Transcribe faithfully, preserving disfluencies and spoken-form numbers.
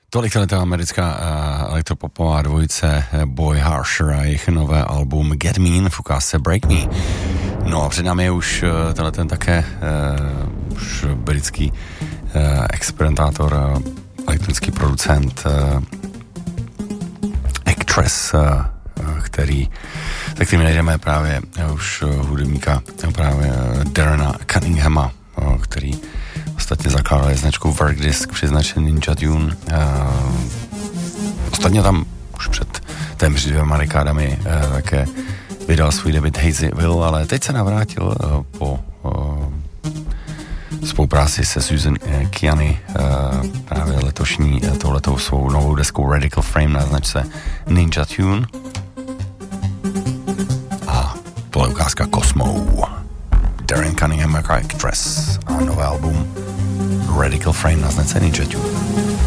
Tolik ta americká uh, elektropopová dvojice Boy Harsher a jejich nové album Get Mean v ukázce Break Me. No a před námi je už uh, tenhle ten také uh, už britský uh, experimentátor, uh, elektronický producent uh, Actress, uh, který, tak kterým najdeme právě uh, už uh, hudebníka uh, právě uh, Darrena Cunninghama, uh, který ostatně zakládali značku Workdisk při značce Ninja Tune. Uh, ostatně tam už před téměř dvěma dekádami uh, také vydal svůj debut Hazy Will, ale teď se navrátil uh, po uh, spolupráci se Susan uh, Kiany uh, právě letošní uh, touhletou svou novou deskou Radical Frame na značce Ninja Tune. A tohle ukázka Cosmo. Darren Cunningham jako Actress a nové album Radical Frame na značce Ninja Tune.